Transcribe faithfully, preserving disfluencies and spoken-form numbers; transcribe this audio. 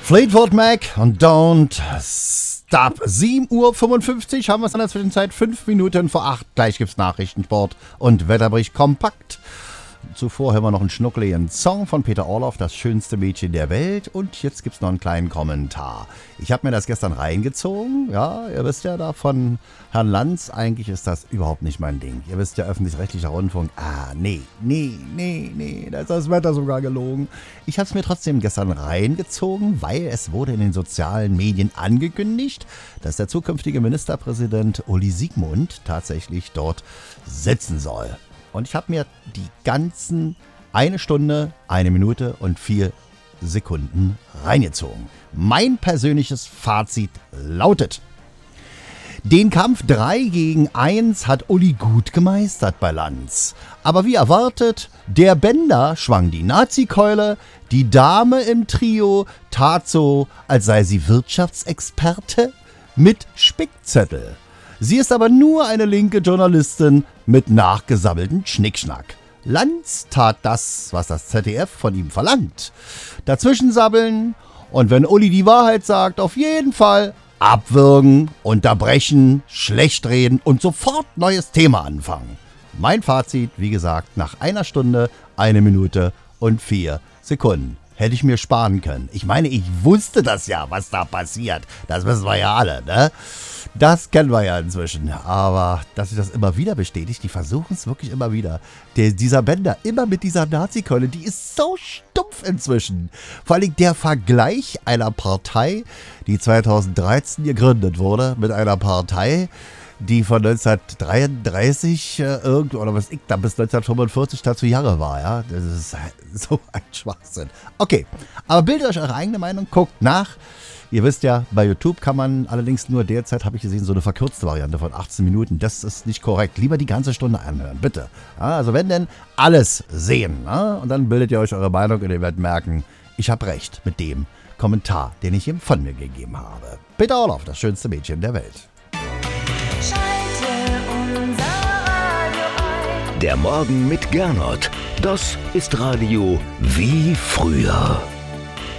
Fleetwood Mac und Don't Stop. sieben Uhr fünfundfünfzig haben wir es in der Zwischenzeit. fünf Minuten vor acht. Gleich gibt's Nachrichten, Sport und Wetterbericht kompakt. Zuvor hören wir noch einen schnuckeligen Song von Peter Orloff, das schönste Mädchen der Welt. Und jetzt gibt's noch einen kleinen Kommentar. Ich habe mir das gestern reingezogen. Ja, ihr wisst ja da von Herrn Lanz, eigentlich ist das überhaupt nicht mein Ding. Ihr wisst ja, öffentlich-rechtlicher Rundfunk. Ah, nee, nee, nee, nee, da ist das Wetter sogar gelogen. Ich habe es mir trotzdem gestern reingezogen, weil es wurde in den sozialen Medien angekündigt, dass der zukünftige Ministerpräsident Uli Siegmund tatsächlich dort sitzen soll. Und ich habe mir die ganzen eine Stunde, eine Minute und vier Sekunden reingezogen. Mein persönliches Fazit lautet: Den Kampf drei gegen eins hat Uli gut gemeistert bei Lanz. Aber wie erwartet, der Bender schwang die Nazi-Keule, die Dame im Trio tat so, als sei sie Wirtschaftsexperte mit Spickzettel. Sie ist aber nur eine linke Journalistin mit nachgesammelten Schnickschnack. Lanz tat das, was das Z D F von ihm verlangt. Dazwischen sabbeln und wenn Uli die Wahrheit sagt, auf jeden Fall abwürgen, unterbrechen, schlecht reden und sofort neues Thema anfangen. Mein Fazit, wie gesagt, nach einer Stunde, eine Minute und vier Sekunden. Hätte ich mir sparen können. Ich meine, ich wusste das ja, was da passiert. Das wissen wir ja alle, ne? Das kennen wir ja inzwischen. Aber dass sich das immer wieder bestätigt, die versuchen es wirklich immer wieder. Der, dieser Bender, immer mit dieser Nazi-Keule, die ist so stumpf inzwischen. Vor allem der Vergleich einer Partei, die zweitausenddreizehn gegründet wurde, mit einer Partei, die von neunzehnhundertdreiunddreißig äh, irgendwo, oder was ich da bis neunzehnhundertfünfundvierzig dazu Jahre war, ja. Das ist so ein Schwachsinn. Okay, aber bildet euch eure eigene Meinung, guckt nach. Ihr wisst ja, bei YouTube kann man allerdings nur derzeit, habe ich gesehen, so eine verkürzte Variante von achtzehn Minuten. Das ist nicht korrekt. Lieber die ganze Stunde anhören, bitte. Ja, also wenn denn, alles sehen. Ja? Und dann bildet ihr euch eure Meinung und ihr werdet merken, ich habe recht mit dem Kommentar, den ich ihm von mir gegeben habe. Peter Orloff, das schönste Mädchen der Welt. Der Morgen mit Gernot. Das ist Radio wie früher.